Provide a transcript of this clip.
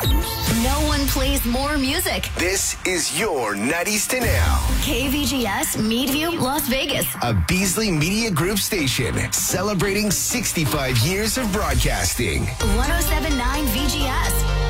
No one plays more music. This is your 90s to now. KVGS Meadview, Las Vegas. A Beasley Media Group station celebrating 65 years of broadcasting. 107.9 VGS.